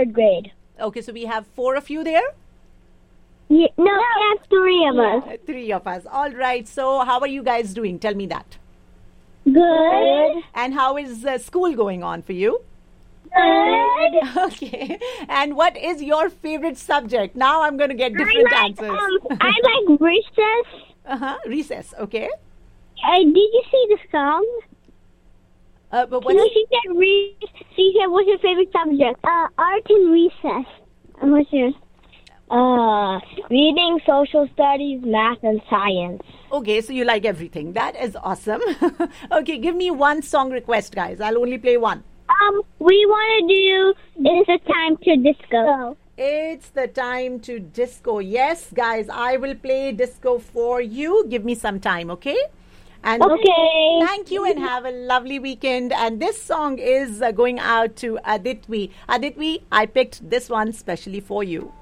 third grade. Okay, so we have 4 of you there? No, we have 3 of us. 3 of us. All right. So how are you guys doing? Tell me that. Good. And how is school going on for you? Good. Okay. And what is your favorite subject? Now I'm going to get different answers. I like recess. Recess. Okay. Did you see the song? But what? No, she said, what's your favorite subject? Art and recess. And what's yours? Reading, social studies, math, and science. Okay, so you like everything. That is awesome. Okay, give me one song request, guys. I'll only play one. We want to do It's the Time to Disco. It's the time to disco. Yes, guys, I will play disco for you. Give me some time, okay? And okay. Thank you and have a lovely weekend. And this song is going out to Aditwi. Aditwi, I picked this one specially for you.